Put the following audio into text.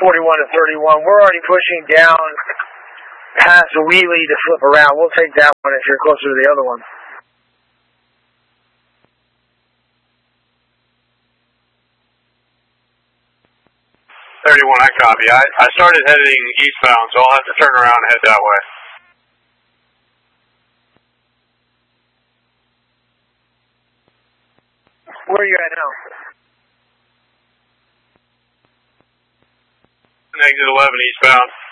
41 to 31. We're already pushing down past Wheelie to flip around. We'll take that one if you're closer to the other one. I copy. I started heading eastbound, so I'll have to turn around and head that way. Where are you at now? Exit 11 eastbound.